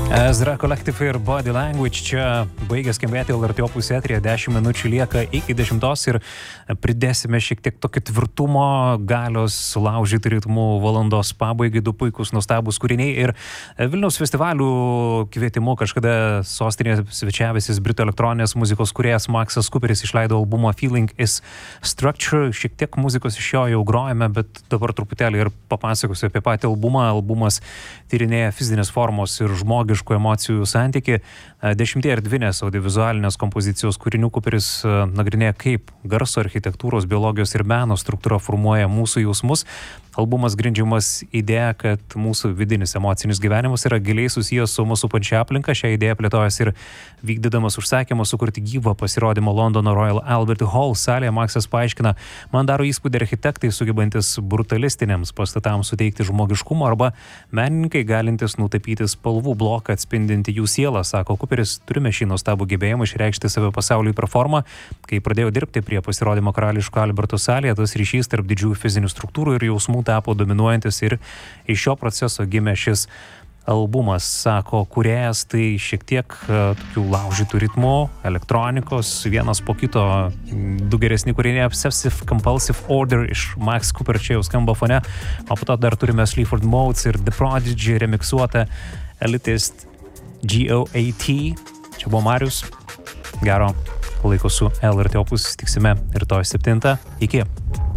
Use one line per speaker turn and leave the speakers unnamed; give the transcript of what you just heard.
Ezra Collective ir Body Language čia baigė skambėti LRT Opus eteryje, 10 minučių lieka iki 10 ir pridėsime šiek tiek tokio tvirtumo, galios sulaužyti ritmų valandos pabaigai, du puikus nuostabus kūriniai ir Vilniaus festivalių kvietimu kažkada sostinėje svečiavęsis britų elektroninės muzikos kūrėjas Maxas Cooperis išleido albumą Feeling is Structure, šiek tiek muzikos iš jo jau grojame, bet dabar truputėlį ir papasakosiu apie patį albumą. Albumas tyrinėja fizinės formos ir žmogiškų emocijų santyki. 10 erdvinės audiovizualinės kompozicijos kūrinių Cooperis nagrinėja, kaip garso, architektūros, biologijos ir meno struktūra formuoja mūsų jausmus. Albumas grindžiamas idėja, kad mūsų vidinis emocinis gyvenimas yra giliai susijęs su mūsų supančia aplinka. Šią idėją plėtojas ir vykdydamas užsakymą sukurti gyvą pasirodymą Londono Royal Albert Hall salėje. Maxas paaiškina, man daro įspūdį architektai sugebantis brutalistiniams pastatams suteikti žmogiškumo arba menininkai galintys nutapyti spalvų bloką atspindinti jų sielą, sako Cooperis. Turime šį nuostabų gebėjimą išreikšti save pasauliui per formą. Kai pradėjau dirbti prie pasirodymo Karališko Alberto salėje, tas ryšys tarp didžiųjų fizinių struktūrų ir jausmų tapo dominuojantis ir iš šio proceso gimė šis albumas, sako kūrėjas. Tai šiek tiek tokių laužytų ritmų, elektronikos, vienas po kito, du geresni kūriniai, Obsessive Compulsive Order iš Max Cooper čia jau skamba fone, o po to dar turime Sleaford Modes ir The Prodigy remiksuotą Elitist GOAT. Čia buvo Marius. Gero laiko su LRT Opus, tiksime rytoj 7. Iki.